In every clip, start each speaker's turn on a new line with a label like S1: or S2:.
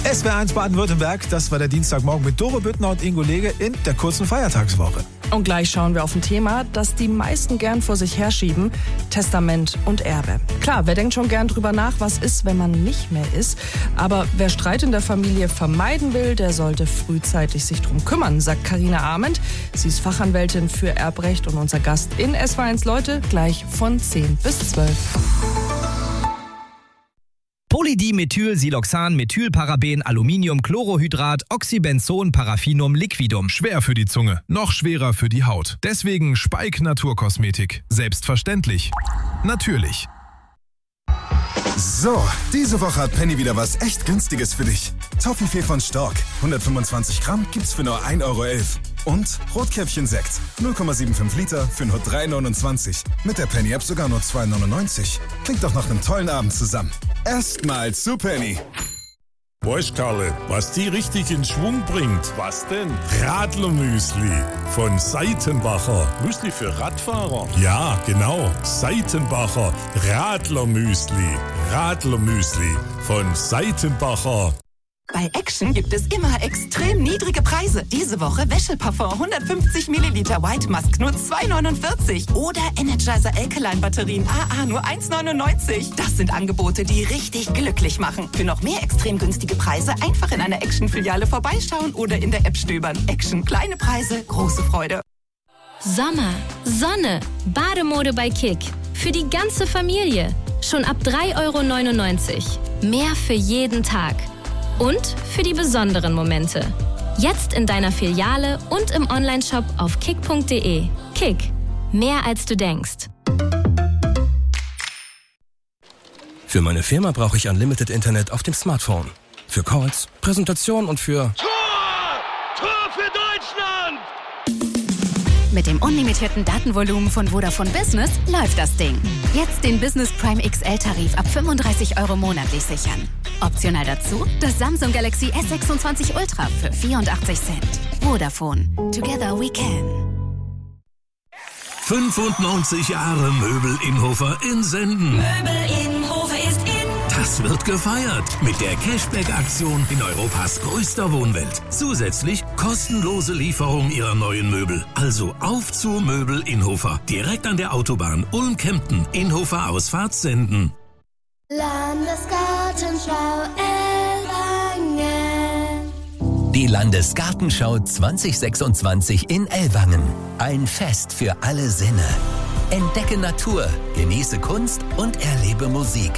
S1: SWR1 Baden-Württemberg, das war der Dienstagmorgen mit Doro Büttner und Ingo Lege in der kurzen Feiertagswoche.
S2: Und gleich schauen wir auf ein Thema, das die meisten gern vor sich herschieben: Testament und Erbe. Klar, wer denkt schon gern drüber nach, was ist, wenn man nicht mehr ist. Aber wer Streit in der Familie vermeiden will, der sollte frühzeitig sich drum kümmern, sagt Carina Arment. Sie ist Fachanwältin für Erbrecht und unser Gast in SWR1 Leute, gleich von 10 bis 12.
S3: Polydimethylsiloxan, Methylparaben, Aluminium, Chlorohydrat, Oxybenzon, Paraffinum, Liquidum.
S4: Schwer für die Zunge, noch schwerer für die Haut. Deswegen Speik Naturkosmetik. Selbstverständlich. Natürlich.
S5: So, diese Woche hat Penny wieder was echt Günstiges für dich. Toffifee von Stork, 125 Gramm, gibt's für nur 1,11 € Und Rotkäppchen-Sekt, 0,75 Liter für nur 3,29 €. Mit der Penny-App sogar nur 2,99 €. Klingt doch nach einem tollen Abend zusammen. Erstmal zu Penny.
S6: Weißt Karle, was die richtig in Schwung bringt? Was denn? Radlermüsli von Seitenbacher. Müsli für Radfahrer? Ja, genau. Seitenbacher Radlermüsli. Radlermüsli von Seitenbacher.
S7: Bei Action gibt es immer extrem niedrige Preise. Diese Woche Wäscheparfum 150 Milliliter White Musk nur 2,49 € oder Energizer Alkaline Batterien AA nur 1,99 €. Das sind Angebote, die richtig glücklich machen. Für noch mehr extrem günstige Preise einfach in einer Action-Filiale vorbeischauen oder in der App stöbern. Action, kleine Preise, große Freude.
S8: Sommer, Sonne, Bademode bei Kick. Für die ganze Familie. Schon ab 3,99 €. Mehr für jeden Tag. Und für die besonderen Momente. Jetzt in deiner Filiale und im Onlineshop auf kick.de. Kick. Mehr als du denkst.
S9: Für meine Firma brauche ich Unlimited Internet auf dem Smartphone. Für Calls, Präsentationen und für...
S10: Tor für Deutschland!
S11: Mit dem unlimitierten Datenvolumen von Vodafone Business läuft das Ding. Jetzt den Business Prime XL-Tarif ab 35 € monatlich sichern. Optional dazu das Samsung Galaxy S26 Ultra für 84 Cent. Vodafone. Together we can.
S12: 95 Jahre Möbel Inhofer in Senden.
S13: Möbel Inhofer ist in.
S12: Das wird gefeiert mit der Cashback-Aktion in Europas größter Wohnwelt. Zusätzlich kostenlose Lieferung Ihrer neuen Möbel. Also auf zu Möbel Inhofer. Direkt an der Autobahn Ulm-Kempten. Inhofer Ausfahrt Senden.
S14: Landesgartenschau Ellwangen.
S15: Die Landesgartenschau 2026 in Ellwangen. Ein Fest für alle Sinne. Entdecke Natur, genieße Kunst und erlebe Musik.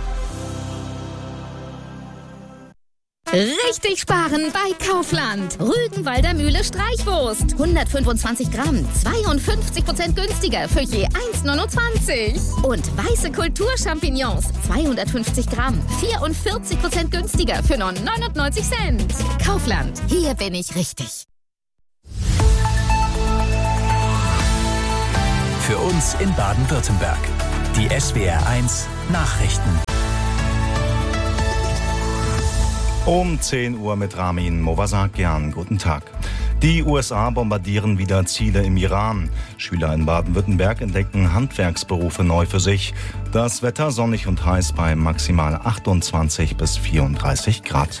S16: Richtig sparen bei Kaufland. Rügenwalder Mühle Streichwurst. 125 Gramm, 52% günstiger für je 1,29 €. Und weiße Kulturchampignons, 250 Gramm, 44% günstiger für nur 99 Cent. Kaufland, hier bin ich richtig.
S15: Für uns in Baden-Württemberg. Die SWR1 Nachrichten.
S17: Um 10 Uhr mit Ramin Movasakian. Guten Tag. Die USA bombardieren wieder Ziele im Iran. Schüler in Baden-Württemberg entdecken Handwerksberufe neu für sich. Das Wetter sonnig und heiß bei maximal 28 bis 34 Grad.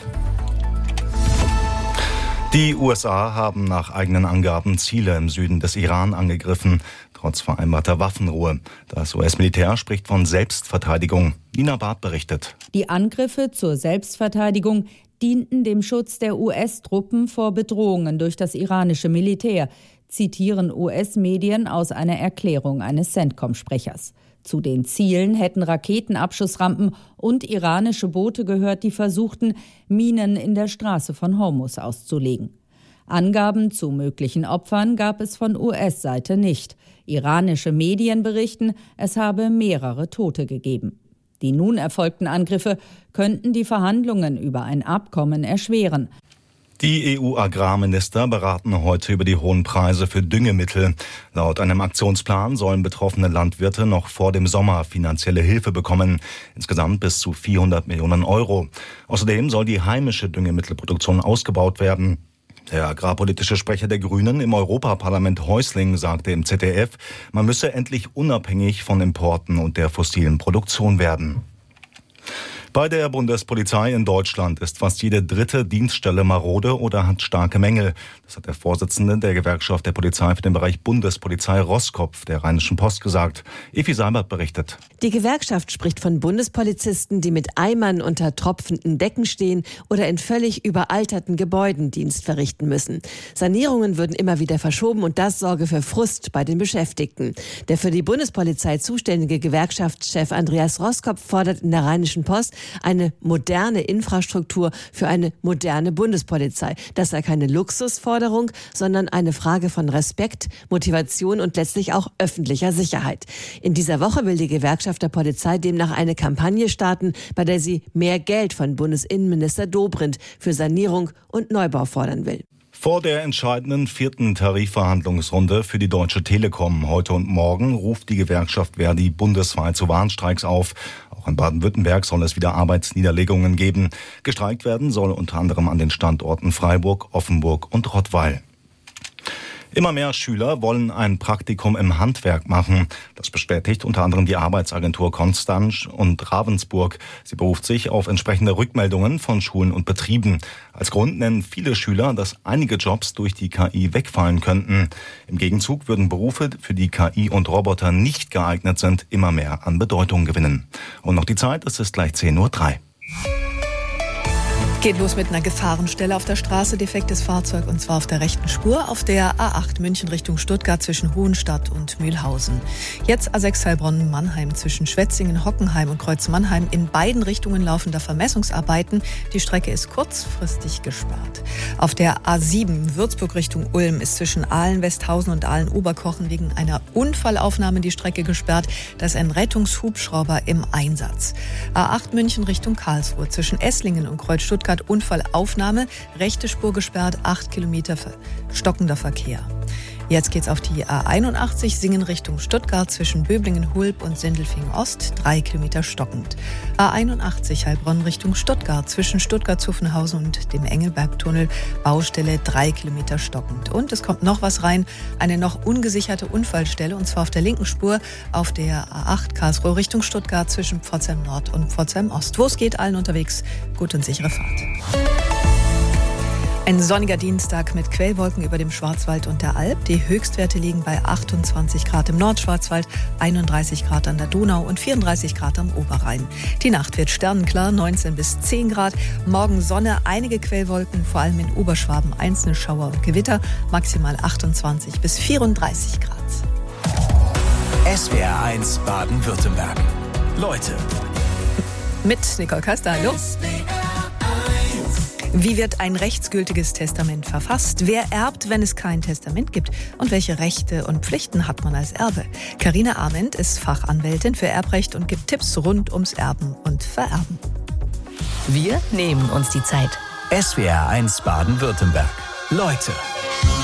S17: Die USA haben nach eigenen Angaben Ziele im Süden des Iran angegriffen, trotz vereinbarter Waffenruhe. Das US-Militär spricht von Selbstverteidigung. Nina Barth berichtet.
S18: Die Angriffe zur Selbstverteidigung dienten dem Schutz der US-Truppen vor Bedrohungen durch das iranische Militär, zitieren US-Medien aus einer Erklärung eines CENTCOM-Sprechers. Zu den Zielen hätten Raketenabschussrampen und iranische Boote gehört, die versuchten, Minen in der Straße von Hormuz auszulegen. Angaben zu möglichen Opfern gab es von US-Seite nicht. Iranische Medien berichten, es habe mehrere Tote gegeben. Die nun erfolgten Angriffe könnten die Verhandlungen über ein Abkommen erschweren.
S17: Die EU-Agrarminister beraten heute über die hohen Preise für Düngemittel. Laut einem Aktionsplan sollen betroffene Landwirte noch vor dem Sommer finanzielle Hilfe bekommen. Insgesamt bis zu 400 Millionen €. Außerdem soll die heimische Düngemittelproduktion ausgebaut werden. Der agrarpolitische Sprecher der Grünen im Europaparlament Häusling sagte im ZDF, man müsse endlich unabhängig von Importen und der fossilen Produktion werden. Bei der Bundespolizei in Deutschland ist fast jede dritte Dienststelle marode oder hat starke Mängel. Das hat der Vorsitzende der Gewerkschaft der Polizei für den Bereich Bundespolizei Roskopf der Rheinischen Post gesagt. Evi Seibert berichtet.
S14: Die Gewerkschaft spricht von Bundespolizisten, die mit Eimern unter tropfenden Decken stehen oder in völlig überalterten Gebäuden Dienst verrichten müssen. Sanierungen würden immer wieder verschoben und das sorge für Frust bei den Beschäftigten. Der für die Bundespolizei zuständige Gewerkschaftschef Andreas Roskopf fordert in der Rheinischen Post eine moderne Infrastruktur für eine moderne Bundespolizei. Das sei keine Luxusforderung, sondern eine Frage von Respekt, Motivation und letztlich auch öffentlicher Sicherheit. In dieser Woche will die Gewerkschaft der Polizei demnach eine Kampagne starten, bei der sie mehr Geld von Bundesinnenminister Dobrindt für Sanierung und Neubau fordern will.
S17: Vor der entscheidenden 4. Tarifverhandlungsrunde für die Deutsche Telekom heute und morgen ruft die Gewerkschaft Verdi bundesweit zu Warnstreiks auf. Auch in Baden-Württemberg soll es wieder Arbeitsniederlegungen geben. Gestreikt werden soll unter anderem an den Standorten Freiburg, Offenburg und Rottweil. Immer mehr Schüler wollen ein Praktikum im Handwerk machen. Das bestätigt unter anderem die Arbeitsagentur Konstanz und Ravensburg. Sie beruft sich auf entsprechende Rückmeldungen von Schulen und Betrieben. Als Grund nennen viele Schüler, dass einige Jobs durch die KI wegfallen könnten. Im Gegenzug würden Berufe, für die KI und Roboter nicht geeignet sind, immer mehr an Bedeutung gewinnen. Und noch die Zeit, es ist gleich 10:03 Uhr.
S19: Geht los mit einer Gefahrenstelle auf der Straße, defektes Fahrzeug und zwar auf der rechten Spur auf der A8 München Richtung Stuttgart zwischen Hohenstadt und Mühlhausen. Jetzt A6 Heilbronn-Mannheim zwischen Schwetzingen, Hockenheim und Kreuz-Mannheim. In beiden Richtungen laufender Vermessungsarbeiten. Die Strecke ist kurzfristig gesperrt. Auf der A7 Würzburg Richtung Ulm ist zwischen Aalen-Westhausen und Aalen-Oberkochen wegen einer Unfallaufnahme die Strecke gesperrt. Da ist ein Rettungshubschrauber im Einsatz. A8 München Richtung Karlsruhe zwischen Esslingen und Kreuz-Stuttgart Unfallaufnahme, rechte Spur gesperrt, 8 Kilometer stockender Verkehr. Jetzt geht's auf die A81 Singen Richtung Stuttgart zwischen Böblingen-Hulb und Sindelfingen-Ost, 3 Kilometer stockend. A81 Heilbronn Richtung Stuttgart zwischen Stuttgart-Zuffenhausen und dem Engelbergtunnel, Baustelle 3 Kilometer stockend. Und es kommt noch was rein, eine noch ungesicherte Unfallstelle und zwar auf der linken Spur auf der A8 Karlsruhe Richtung Stuttgart zwischen Pforzheim Nord und Pforzheim Ost. Wo es geht, allen unterwegs, gute und sichere Fahrt. Ein sonniger Dienstag mit Quellwolken über dem Schwarzwald und der Alb. Die Höchstwerte liegen bei 28 Grad im Nordschwarzwald, 31 Grad an der Donau und 34 Grad am Oberrhein. Die Nacht wird sternenklar, 19 bis 10 Grad. Morgen Sonne, einige Quellwolken, vor allem in Oberschwaben einzelne Schauer und Gewitter, maximal 28 bis 34 Grad.
S15: SWR1 Baden-Württemberg. Leute.
S19: Mit Nicole Köster, hallo. Wie wird ein rechtsgültiges Testament verfasst? Wer erbt, wenn es kein Testament gibt? Und welche Rechte und Pflichten hat man als Erbe? Carina Arment ist Fachanwältin für Erbrecht und gibt Tipps rund ums Erben und Vererben.
S20: Wir nehmen uns die Zeit.
S15: SWR1 Baden-Württemberg. Leute.